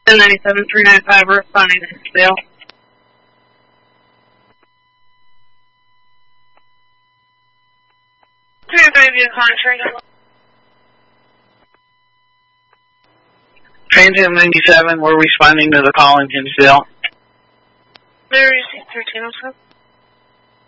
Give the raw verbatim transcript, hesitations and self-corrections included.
ten ninety-seven three ninety-five, we're responding to Hinsdale. three oh three, view contract. Train ten ninety-seven, we're responding to the call in Hinsdale. There is thirteen oh seven.